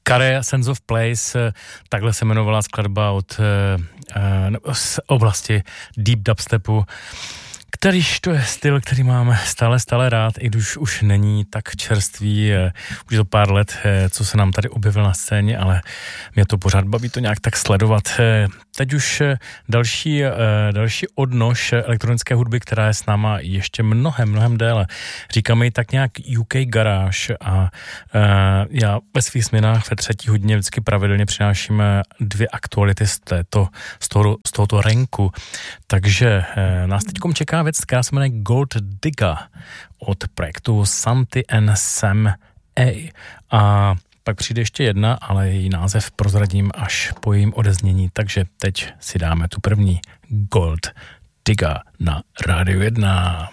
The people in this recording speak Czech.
Kare Sense of Place, takhle se jmenovala skladba z oblasti deep dubstepu, kterýž to je styl, který mám stále rád, i když už není tak čerstvý, už je to pár let, co se nám tady objevil na scéně, ale mě to pořád baví to nějak tak sledovat. Teď už další odnož elektronické hudby, která je s náma ještě mnohem déle. Říkáme ji tak nějak UK Garage a já ve svých směnách ve třetí hodině vždycky pravidelně přináším 2 aktuality z tohoto renku. Takže nás teďkom čeká věc, která se jmenuje Gold Digger od projektu Santi and Sam A. A pak přijde ještě jedna, ale její název prozradím až po jejím odeznění, takže teď si dáme tu první Gold Digger na Rádiu 1.